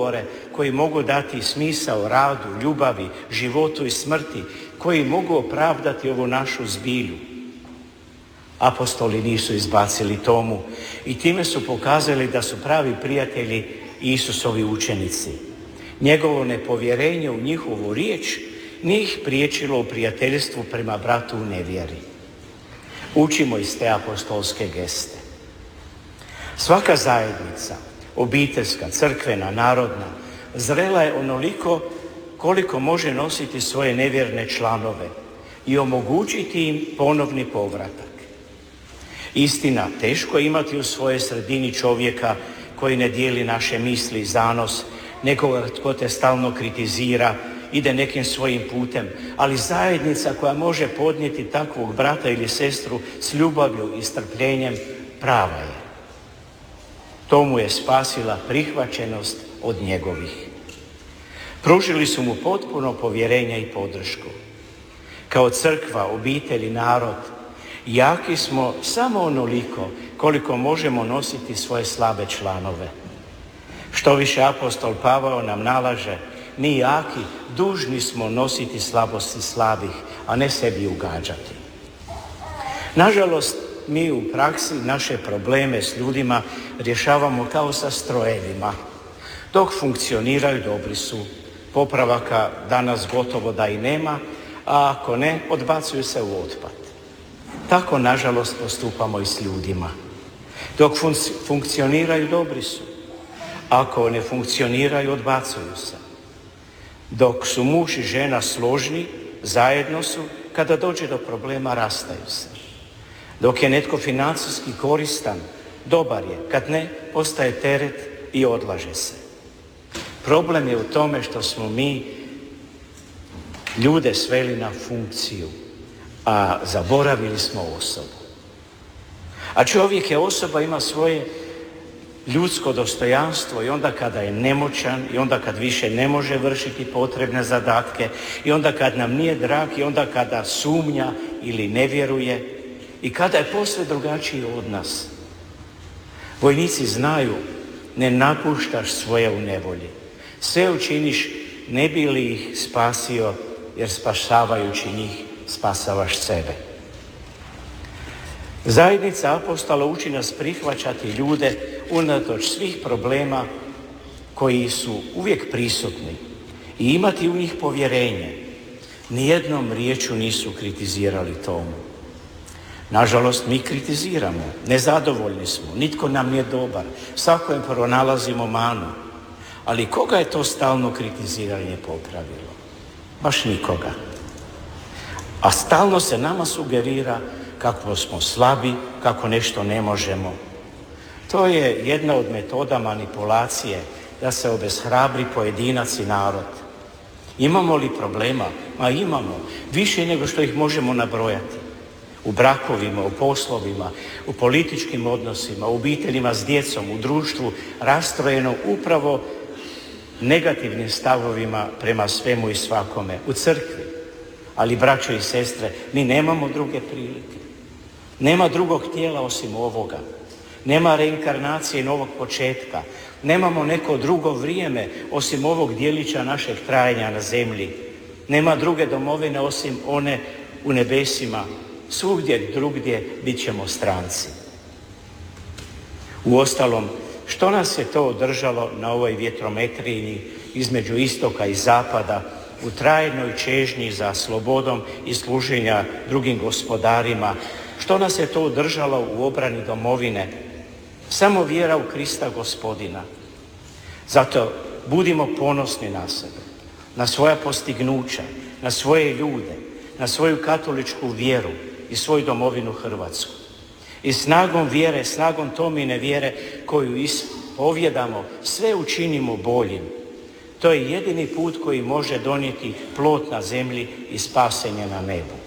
odgovore koji mogu dati smisao radu, ljubavi, životu i smrti, koji mogu opravdati ovu našu zbilju. Apostoli nisu izbacili tomu i time su pokazali da su pravi prijatelji Isusovi učenici. Njegovo nepovjerenje u njihovu riječ nije ih priječilo u prijateljstvu prema bratu u nevjeri. Učimo iz te apostolske geste. Svaka zajednica, obiteljska, crkvena, narodna, zrela je onoliko koliko može nositi svoje nevjerne članove i omogućiti im ponovni povratak. Istina, teško je imati u svojoj sredini čovjeka koji ne dijeli naše misli i zanos, nekoga tko te stalno kritizira, ide nekim svojim putem, ali zajednica koja može podnijeti takvog brata ili sestru s ljubavlju i strpljenjem prava je. To mu je spasila prihvaćenost od njegovih. Pružili su mu potpuno povjerenje i podršku. Kao crkva, obitelj i narod, jaki smo samo onoliko koliko možemo nositi svoje slabe članove. Što više apostol Pavao nam nalaže, mi jaki dužni smo nositi slabosti slabih, a ne sebi ugađati. Nažalost, mi u praksi naše probleme s ljudima rješavamo kao sa strojevima. Dok funkcioniraju, dobri su. Popravaka danas gotovo da i nema, a ako ne, odbacuju se u otpad. Tako, nažalost, postupamo i s ljudima. Dok funkcioniraju, dobri su. Ako ne funkcioniraju, odbacuju se. Dok su muž i žena složni, zajedno su, kada dođe do problema, rastaju se. Dok je netko financijski koristan, dobar je, kad ne, postaje teret i odlaže se. Problem je u tome što smo mi ljude sveli na funkciju, a zaboravili smo osobu. A čovjek je osoba, ima svoje ljudsko dostojanstvo i onda kada je nemoćan, i onda kad više ne može vršiti potrebne zadatke, i onda kad nam nije drag, i onda kada sumnja ili ne vjeruje, i kada je posve drugačiji od nas. Vojnici znaju, ne napuštaš svoje u nevolji. Sve učiniš ne bi li ih spasio, jer spašavajući njih spasavaš sebe. Zajednica apostola uči nas prihvaćati ljude unatoč svih problema koji su uvijek prisutni i imati u njih povjerenje. Nijednom riječju nisu kritizirali tomu. Nažalost, mi kritiziramo, nezadovoljni smo, nitko nam nije dobar, svakojem pronalazimo manu. Ali koga je to stalno kritiziranje popravilo? Baš nikoga. A stalno se nama sugerira kako smo slabi, kako nešto ne možemo. To je jedna od metoda manipulacije da se obeshrabri pojedinac i narod. Imamo li problema? Ma imamo, više nego što ih možemo nabrojati. U brakovima, u poslovima, u političkim odnosima, u obiteljima s djecom, u društvu rastrojeno upravo negativnim stavovima prema svemu i svakome, u crkvi. Ali, braćo i sestre, mi nemamo druge prilike. Nema drugog tijela osim ovoga. Nema reinkarnacije i novog početka. Nemamo neko drugo vrijeme osim ovog djelića našeg trajanja na zemlji. Nema druge domovine osim one u nebesima. Svugdje drugdje bit ćemo stranci. Uostalom, što nas je to održalo na ovoj vjetrometrini između istoka i zapada u trajnoj čežnji za slobodom i služenja drugim gospodarima? Što nas je to održalo u obrani domovine? Samo vjera u Krista Gospodina. Zato budimo ponosni na sebe, na svoja postignuća, na svoje ljude, na svoju katoličku vjeru i svoju domovinu Hrvatsku. I snagom vjere, snagom tomine vjere koju ispovjedamo, sve učinimo boljim. To je jedini put koji može donijeti plod na zemlji i spasenje na nebu.